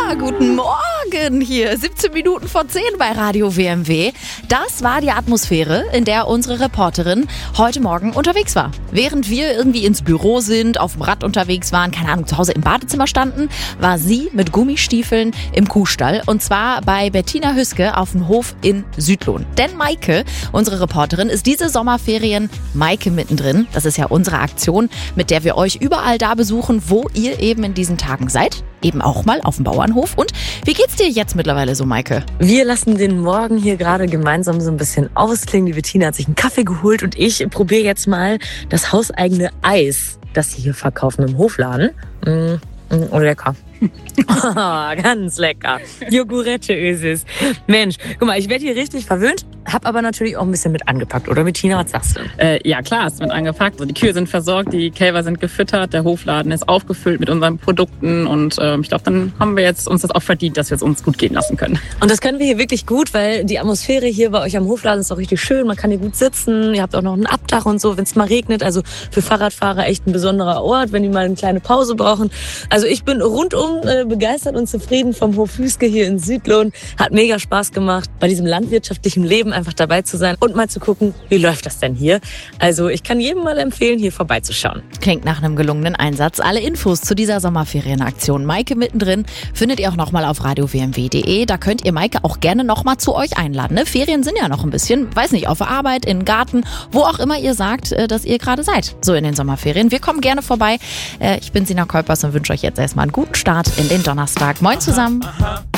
Guten Morgen hier. 17 Minuten vor 10 bei Radio WMW. Das war die Atmosphäre, in der unsere Reporterin heute Morgen unterwegs war. Während wir irgendwie ins Büro sind, auf dem Rad unterwegs waren, keine Ahnung, zu Hause im Badezimmer standen, war sie mit Gummistiefeln im Kuhstall. Und zwar bei Bettina Hüske auf dem Hof in Südlohn. Denn Maike, unsere Reporterin, ist diese Sommerferien Maike mittendrin. Das ist ja unsere Aktion, mit der wir euch überall da besuchen, wo ihr eben in diesen Tagen seid. Eben auch mal auf dem Bauernhof. Und wie geht's dir jetzt mittlerweile so, Maike? Wir lassen den Morgen hier gerade gemeinsam so ein bisschen ausklingen. Die Bettina hat sich einen Kaffee geholt und ich probiere jetzt mal das hauseigene Eis, das sie hier verkaufen im Hofladen. Oh, lecker. Ganz lecker. Jogurette ist es. Mensch, guck mal, ich werde hier richtig verwöhnt, hab aber natürlich auch ein bisschen mit angepackt, oder Bettina, was sagst du? Ja, klar, ist mit angepackt. Also die Kühe sind versorgt, die Kälber sind gefüttert, der Hofladen ist aufgefüllt mit unseren Produkten und ich glaube, dann haben wir jetzt uns das auch verdient, dass wir es uns gut gehen lassen können. Und das können wir hier wirklich gut, weil die Atmosphäre hier bei euch am Hofladen ist auch richtig schön. Man kann hier gut sitzen, ihr habt auch noch ein Abdach und so, wenn es mal regnet. Also für Fahrradfahrer echt ein besonderer Ort, wenn die mal eine kleine Pause brauchen. Also ich bin rundum begeistert und zufrieden vom Hof Hüske hier in Südlohn. Hat mega Spaß gemacht, bei diesem landwirtschaftlichen Leben einfach dabei zu sein und mal zu gucken, wie läuft das denn hier. Also ich kann jedem mal empfehlen, hier vorbeizuschauen. Klingt nach einem gelungenen Einsatz. Alle Infos zu dieser Sommerferienaktion Maike mittendrin findet ihr auch nochmal auf radiowmw.de. Da könnt ihr Maike auch gerne nochmal zu euch einladen. Ne? Ferien sind ja noch ein bisschen, weiß nicht, auf der Arbeit, in den Garten, wo auch immer ihr sagt, dass ihr gerade seid. So in den Sommerferien. Wir kommen gerne vorbei. Ich bin Sina Kolpers und wünsche euch jetzt erstmal einen guten Start in den Donnerstag. Moin zusammen.